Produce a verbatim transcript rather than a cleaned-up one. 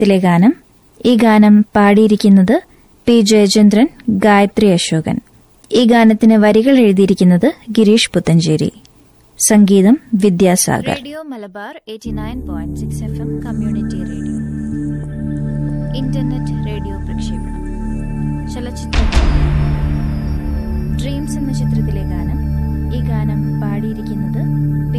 ത്തിലെ ഗാനം. ഈ ഗാനം പാടിയിരിക്കുന്നത് പി ജയചന്ദ്രൻ, ഗായത്രി അശോകൻ. ഈ ഗാനത്തിന് വരികൾ എഴുതിയിരിക്കുന്നത് ഗിരീഷ് പുത്തഞ്ചേരി. സംഗീതം Vidyasagar. Radio Malabar eighty nine point six F M community radio. Internet radio പ്രക്ഷേപണം. ചലച്ചിത്ര ഡ്രീംസ് എന്ന ചിത്രത്തിലെ ഗാനം. ഈ ഗാനം പാടിയിരിക്കുന്നത്